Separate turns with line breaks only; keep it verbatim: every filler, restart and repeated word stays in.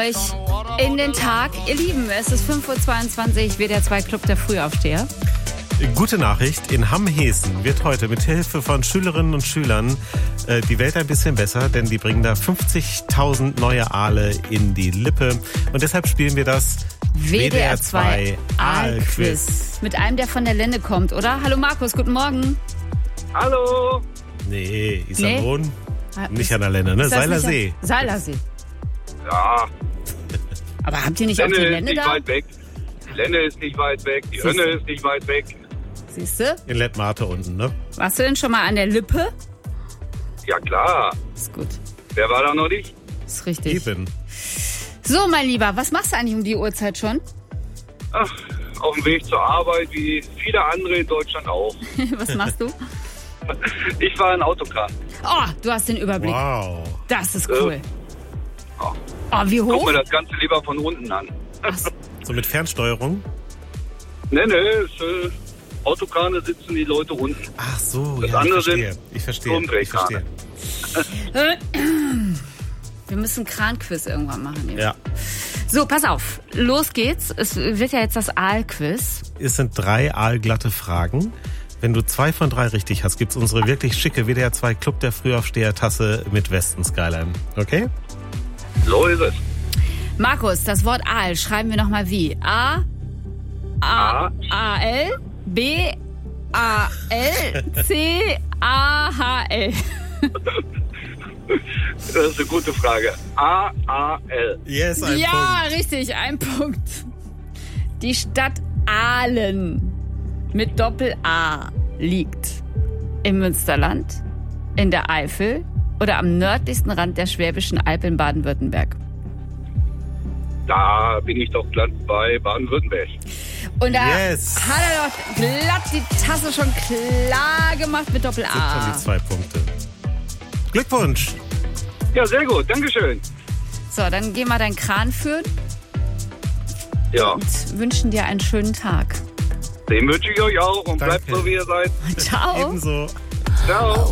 euch in den Tag. Ihr Lieben, es ist fünf Uhr zweiundzwanzig, W D R zwei Club der Frühaufsteher.
Gute Nachricht, in Hamm-Hessen wird heute mit Hilfe von Schülerinnen und Schülern äh, die Welt ein bisschen besser, denn die bringen da fünfzigtausend neue Aale in die Lippe. Und deshalb spielen wir das
W D R zwei Aalquiz. Mit einem, der von der Lenne kommt, oder? Hallo Markus, guten Morgen.
Hallo.
Nee, Iserlohn,
nee.
nicht an der Lenne, ne? Seilersee.
Seilersee.
Ja.
Aber habt ihr nicht auch die
Lenne
Lenne
ist nicht
da?
weit weg. Die Lenne ist nicht weit weg. Die
Siehste.
Hönne ist nicht weit weg.
Siehst du?
In Lettmate unten, ne?
Warst du denn schon mal an der Lippe?
Ja klar.
Ist gut.
Wer war da noch nicht?
Ist richtig.
Eben.
So, mein Lieber, was machst du eigentlich um die Uhrzeit schon?
Ach, auf dem Weg zur Arbeit, wie viele andere in Deutschland auch.
Was machst du?
Ich fahre in Autokran.
Oh, du hast den Überblick.
Wow.
Das ist cool.
Ja.
Oh, wie
Guck
hoch?
mir das Ganze lieber von unten an.
Ach,
So mit Fernsteuerung?
Ne, ne, ist, äh, Autokrane sitzen die Leute unten.
Ach so,
Das
ja, ich
andere
verstehe.
sind
Ich verstehe. Ich verstehe.
wir müssen Kranquiz irgendwann machen. Hier.
Ja.
So, pass auf. Los geht's. Es wird ja jetzt das Aalquiz.
Es sind drei aalglatte Fragen. Wenn du zwei von drei richtig hast, gibt's unsere wirklich schicke W D R zwei Club der Frühaufsteher-Tasse mit Westen Skyline. Okay?
So ist es.
Markus, das Wort Aal schreiben wir nochmal wie? A, A, A, L, B, A, L, C, A, H, L.
Das ist eine gute Frage. A A L.
Yes, ein
Ja,
Punkt.
richtig, ein Punkt. Die Stadt Aalen mit Doppel-A liegt im Münsterland, in der Eifel oder am nördlichsten Rand der Schwäbischen Alb in Baden-Württemberg.
Da bin ich doch glatt bei Baden-Württemberg.
Und da
Yes.
hat er doch glatt die Tasse schon klar gemacht mit
Sind schon
Doppel-A.
die zwei Punkte. Glückwunsch.
Ja, sehr gut. Dankeschön.
So, dann geh mal deinen Kran führen
Ja,
und wünschen dir einen schönen Tag.
den wünsche ich euch auch und bleibt
Danke.
so, wie ihr seid.
Ciao.
Ebenso.
Ciao.